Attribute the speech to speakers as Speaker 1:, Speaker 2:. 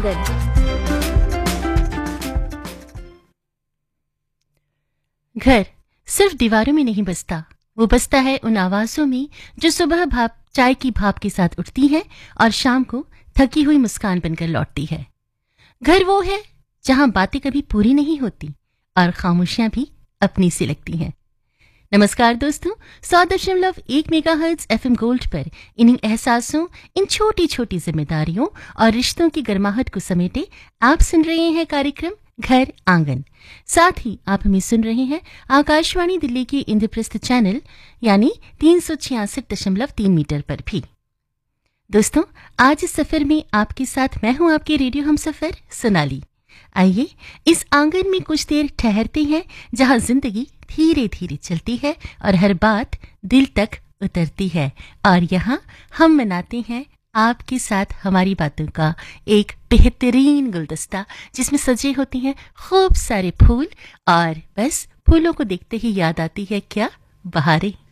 Speaker 1: आंगन।
Speaker 2: घर सिर्फ दीवारों में नहीं बसता, वो बसता है उन आवाजों में जो सुबह भाप चाय की भाप के साथ उठती हैं और शाम को थकी हुई मुस्कान बनकर लौटती है। घर वो है जहां बातें कभी पूरी नहीं होती और खामोशियां भी अपनी सी लगती हैं। नमस्कार दोस्तों, 100.1 मेगाहर्ट्ज एफएम गोल्ड पर इन एहसासों, इन छोटी छोटी जिम्मेदारियों और रिश्तों की गर्माहट को समेटे आप सुन रहे हैं कार्यक्रम घर आंगन। साथ ही आप हमें सुन रहे हैं आकाशवाणी दिल्ली के इंद्रप्रस्थ चैनल यानी 366.3 मीटर पर भी। दोस्तों, आज इस सफर में आपके साथ मैं हूं आपके रेडियो हमसफर सोनाली। आइए इस आंगन में कुछ देर ठहरते हैं जहां जिंदगी धीरे धीरे चलती है और हर बात दिल तक उतरती है, और यहाँ हम मनाते हैं आपके साथ हमारी बातों का एक बेहतरीन गुलदस्ता जिसमें सजे होते हैं खूब सारे फूल, और बस फूलों को देखते ही याद आती है क्या, बहारें।